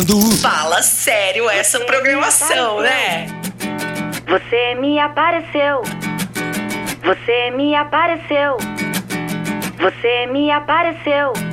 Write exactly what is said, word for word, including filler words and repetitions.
Fala sério essa Você programação, me né? Você me apareceu. Você me apareceu. Você me apareceu.